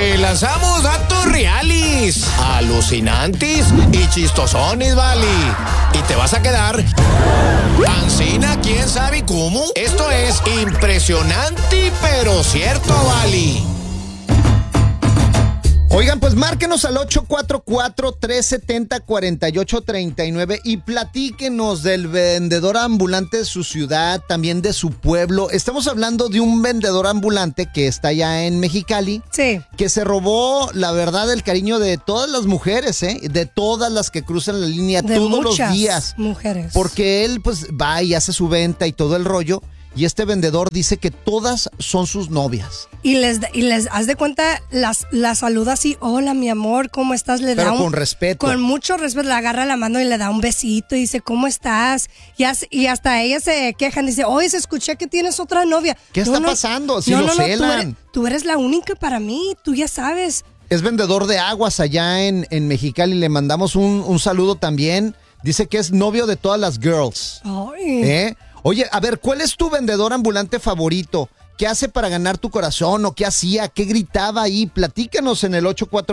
Te lanzamos datos reales, alucinantes y chistosones, vale. Y te vas a quedar ancina, quién sabe cómo. Esto es impresionante, pero cierto, vale. Oigan, pues márquenos al 844-370-4839 y platíquenos del vendedor ambulante de su ciudad, también de su pueblo. Estamos hablando de un vendedor ambulante que está allá en Mexicali. Sí. Que se robó, la verdad, el cariño de todas las mujeres, de todas las que cruzan la línea De todos los muchas días. mujeres. Porque él, pues, va y hace su venta y todo el rollo. Y este vendedor dice que todas son sus novias. Y les haz de cuenta, las saluda así, hola mi amor, ¿cómo estás? Le Pero da con respeto. Con mucho respeto, le agarra la mano y le da un besito y dice, ¿cómo estás? Y hasta ellas se quejan, dice, oye, escuché que tienes otra novia. ¿Qué está pasando? Si lo celan. Tú eres la única para mí, tú ya sabes. Es vendedor de aguas allá en Mexicali, le mandamos un saludo también. Dice que es novio de todas las girls. Ay. Oye, a ver, ¿cuál es tu vendedor ambulante favorito? ¿Qué hace para ganar tu corazón o qué hacía? ¿Qué gritaba ahí? Platícanos en el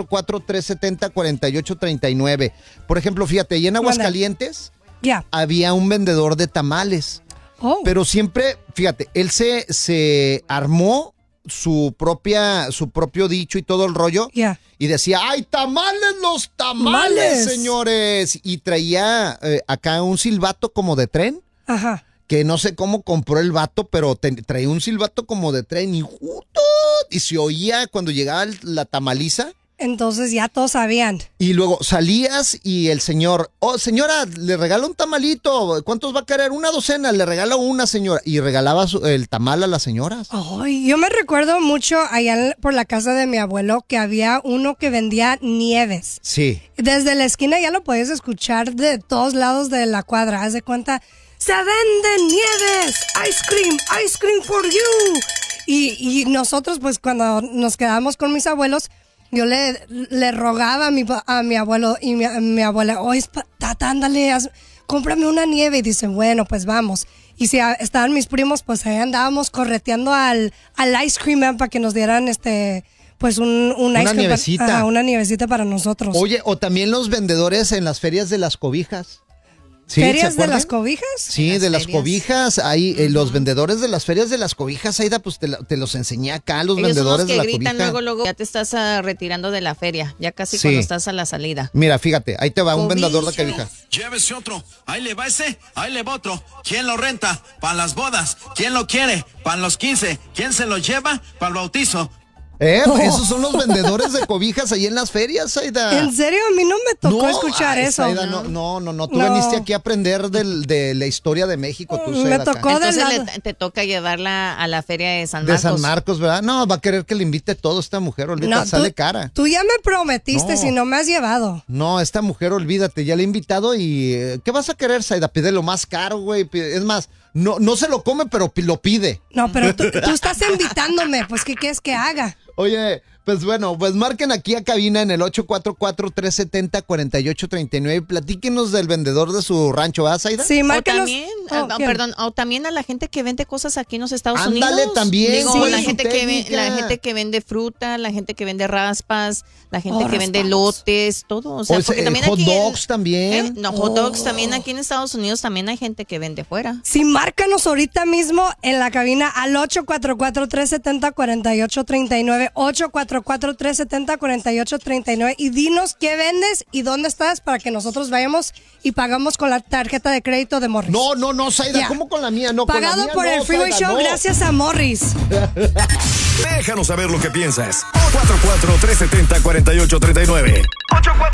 844-370-4839. Por ejemplo, fíjate, ahí en Aguascalientes había un vendedor de tamales. Pero siempre, fíjate, él se armó su propio dicho y todo el rollo. Y decía, ¡ay, tamales, los tamales, señores! Y traía acá un silbato como de tren. Ajá. Que no sé cómo compró el vato, pero traía un silbato como de tren y se oía cuando llegaba la tamaliza. Entonces ya todos sabían. Y luego salías y el señor, oh, señora, le regalo un tamalito. ¿Cuántos va a querer? Una docena, le regalo una, señora. Y regalaba el tamal a las señoras. Ay, yo me recuerdo mucho allá por la casa de mi abuelo que había uno que vendía nieves. Sí. Desde la esquina ya lo podías escuchar de todos lados de la cuadra. Haz de cuenta, ¡se venden nieves! ¡Ice cream for you! Y nosotros, pues, cuando nos quedamos con mis abuelos, yo le rogaba a mi abuelo y mi abuela, oye, tata, ándale, cómprame una nieve. Y dice, bueno, pues vamos. Y si estaban mis primos, pues ahí andábamos correteando al ice cream man para que nos dieran pues una ice cream. Nievecita. Una nievecita para nosotros. Oye, o también los vendedores en las ferias de las cobijas. ¿Sí? ¿Ferias de las cobijas? Sí, de las cobijas. Ahí, los vendedores de las ferias de las cobijas, Aida, pues te los enseñé acá, los Ellos vendedores son los que de la gritan cobija. luego ya te estás retirando de la feria, ya casi Sí. cuando estás a la salida. Mira, fíjate, ahí te va un vendedor de cobija. Llévese otro, ahí le va ese, ahí le va otro. ¿Quién lo renta? Para las bodas. ¿Quién lo quiere? Para los 15. ¿Quién se lo lleva? Para el bautizo. Esos son los vendedores de cobijas ahí en las ferias, Aida. ¿En serio? A mí no me tocó escuchar eso. Aida, no. Tú veniste aquí a aprender de la historia de México. Tú, me tocó de Entonces te toca llevarla a la feria de San de Marcos. San Marcos, ¿verdad? No, va a querer que le invite todo esta mujer, olvídate, sale cara. Tú ya me prometiste, No. si no me has llevado. No, esta mujer, olvídate, ya le he invitado y... ¿qué vas a querer, Saida? Pide lo más caro, güey. Es más, no se lo come, pero lo pide. No, pero tú estás invitándome, pues ¿qué quieres que haga? Oye, pues bueno, pues marquen aquí a cabina en el 844-370-4839. Platíquenos del vendedor de su rancho, ¿verdad, Saida? Sí, márquenos. O también a la gente que vende cosas aquí en los Estados Ándale, Unidos. también, Digo, sí, la su gente técnica. la gente que vende fruta, la gente que vende raspas, la gente que vende raspados. lotes, todo. O sea, porque también hot aquí dogs también. hot dogs también aquí en Estados Unidos también hay gente que vende fuera. Sí, márcanos ahorita mismo en la cabina al 844-370-4839, 844-370-4839 y dinos qué vendes y dónde estás para que nosotros vayamos y pagamos con la tarjeta de crédito de Morris. No, Saida, ¿cómo con la mía? No, pagado con la mía por el Freeway Saida, Show no. gracias a Morris. Déjanos saber lo que piensas. 444-370-4839.